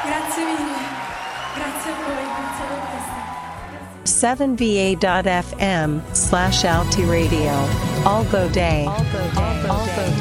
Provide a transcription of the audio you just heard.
Grazie mille, grazie a voi, grazie a voi questa. 7va.fm/Alti Radio. All go day.